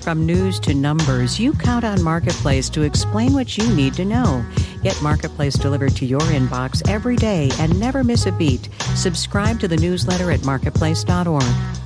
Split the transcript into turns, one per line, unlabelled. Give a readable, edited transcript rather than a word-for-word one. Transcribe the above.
From news to numbers, you count on Marketplace to explain what you need to know. Get Marketplace delivered to your inbox every day and never miss a beat. Subscribe to the newsletter at marketplace.org.